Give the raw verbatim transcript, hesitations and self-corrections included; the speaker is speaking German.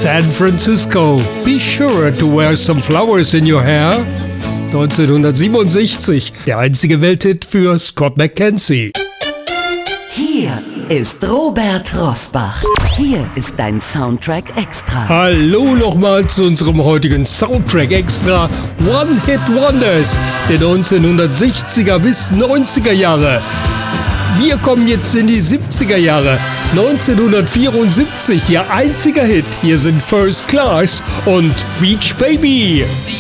San Francisco. Be sure to wear some flowers in your hair. neunzehnhundertsiebenundsechzig, der einzige Welthit für Scott McKenzie. Hier ist Robert Rosbach. Hier ist dein Soundtrack Extra. Hallo nochmal zu unserem heutigen Soundtrack Extra One Hit Wonders der neunzehnhundertsechziger bis neunziger Jahre. Wir kommen jetzt in die siebziger Jahre. neunzehnhundertvierundsiebzig, ihr einziger Hit. Hier sind First Class und Beach Baby.